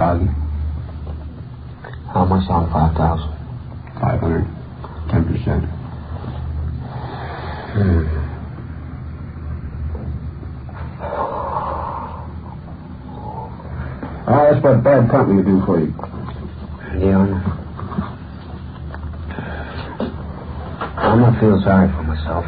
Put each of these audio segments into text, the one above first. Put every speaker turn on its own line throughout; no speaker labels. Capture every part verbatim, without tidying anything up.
Thousand.
How much on five thousand?
Five hundred. Ten percent.
Hmm.
Oh, that's what bad company will do for you.
Yeah. I'm not feeling sorry for myself.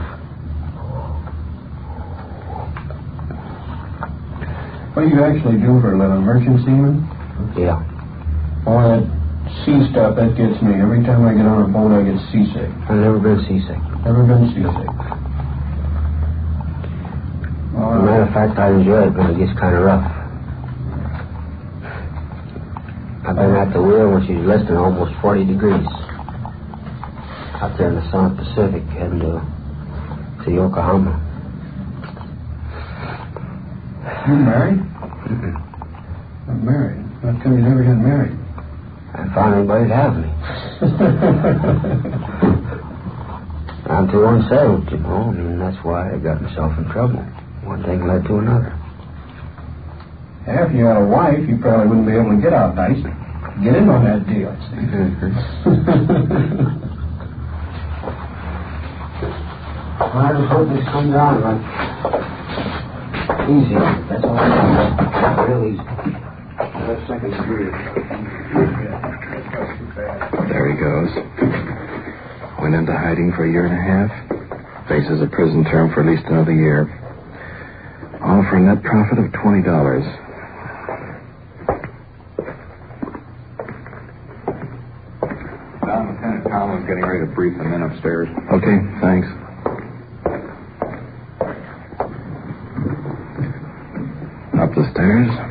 What do you actually do for a living? Merchant seaman?
Yeah.
Oh, that sea stuff, that gets me. Every time I get on a boat, I get seasick.
I've never been seasick.
Never been seasick.
As a matter of fact, I enjoy it, but it gets kind of rough. I've been at the wheel when she's less than almost forty degrees. Out there in the South Pacific, heading to, to Yokohama.
You married?
Mm-mm.
I'm married. How come you never got married?
I found anybody to have me. I'm too unsettled, you know. I mean, that's why I got myself in trouble. One thing led to another.
If you had a wife, you probably wouldn't be able to get out nice. Get in on that deal, see?
Mm-hmm. Well, I just hope this comes out like easy. That's all I want. Real easy. That second degree.
There he goes. Went into hiding for a year and a half. Faces a prison term for at least another year. All for a net profit of twenty dollars.
Don, Lieutenant Collins getting ready to brief the men upstairs.
Okay, thanks. Up the stairs.